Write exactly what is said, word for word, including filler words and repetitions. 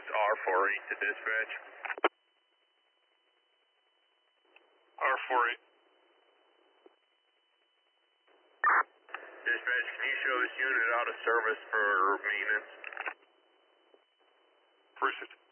R forty-eight to dispatch. R forty-eight. Dispatch, can you show this unit out of service for maintenance? Appreciate it.